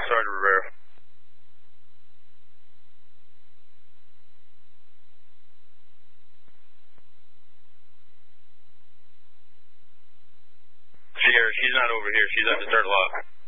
Sergeant Rivera. Sierra, she's not over here. She's at the third lot.